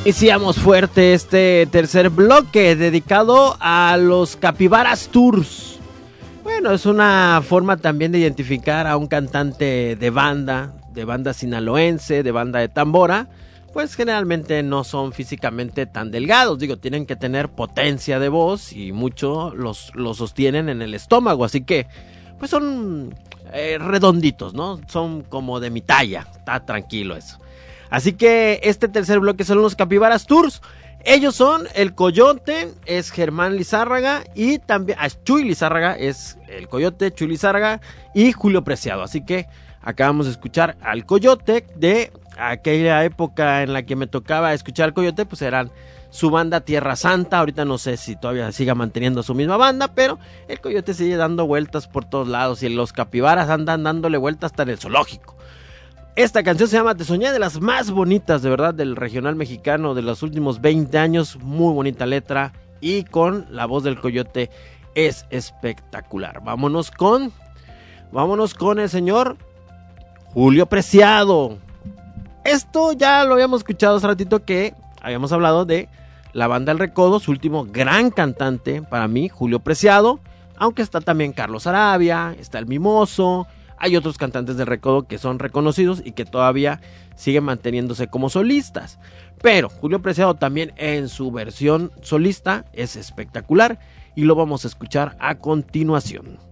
Iniciamos fuerte este tercer bloque dedicado a los Capibaras Tours. Bueno, es una forma también de identificar a un cantante de banda sinaloense, de banda de tambora. Pues generalmente no son físicamente tan delgados, tienen que tener potencia de voz y mucho los sostienen en el estómago, así que pues son redonditos, ¿no? Son como de mi talla, está tranquilo eso. Así que este tercer bloque son los Capibaras Tours. Ellos son el Coyote, es Germán Lizárraga y también Chuy Lizárraga, es el Coyote, Chuy Lizárraga y Julio Preciado. Así que acabamos de escuchar al Coyote. De aquella época en la que me tocaba escuchar al Coyote, pues eran su banda Tierra Santa. Ahorita no sé si todavía siga manteniendo su misma banda, pero el Coyote sigue dando vueltas por todos lados y los Capibaras andan dándole vueltas hasta en el zoológico. Esta canción se llama Te Soñé, de las más bonitas de verdad del regional mexicano de los últimos 20 años. Muy bonita letra y con la voz del Coyote es espectacular. Vámonos con el señor Julio Preciado. Esto ya lo habíamos escuchado hace ratito, que habíamos hablado de la banda El Recodo, su último gran cantante para mí, Julio Preciado, aunque está también Carlos Arabia, está el Mimoso. Hay otros cantantes del Recodo que son reconocidos y que todavía siguen manteniéndose como solistas. Pero Julio Preciado también en su versión solista es espectacular y lo vamos a escuchar a continuación.